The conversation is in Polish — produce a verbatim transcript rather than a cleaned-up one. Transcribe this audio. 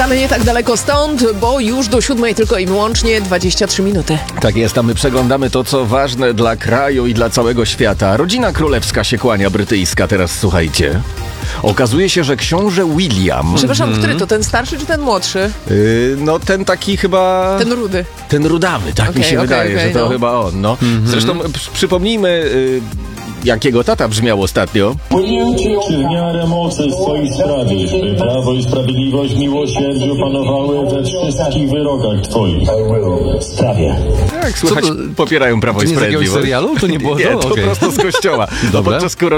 wcale nie tak daleko stąd, bo już do siódmej tylko i wyłącznie dwadzieścia trzy minuty. Tak jest, a my przeglądamy to, co ważne dla kraju i dla całego świata. Rodzina królewska się kłania, brytyjska, teraz słuchajcie. Okazuje się, że książę William... Przepraszam, mm. który to? Ten starszy czy ten młodszy? Yy, no ten taki chyba... Ten rudy. Ten rudawy, tak okay, mi się okay, wydaje, okay, że to no. chyba on. No. Mm-hmm. Zresztą p- przypomnijmy... Yy, jakiego tata brzmiał ostatnio. Czy w miarę mocy swojej sprawy, by prawo i sprawiedliwość miłosierdziu panowały we wszystkich wyrokach twoich. Sprawie. Tak, słuchać, to, popierają prawo i sprawiedliwość. To nie z jakiegoś serialu? To nie było nie, to? to okay. prosto z kościoła. No podczas